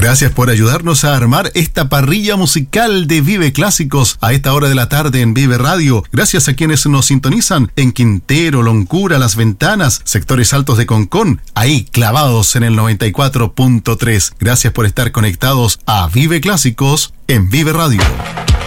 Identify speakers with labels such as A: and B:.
A: Gracias por ayudarnos a armar esta parrilla musical de Vive Clásicos a esta hora de la tarde en Vive Radio. Gracias a quienes nos sintonizan en Quintero, Loncura, Las Ventanas, sectores altos de Concón, ahí clavados en el 94.3. Gracias por estar conectados a Vive Clásicos en Vive Radio.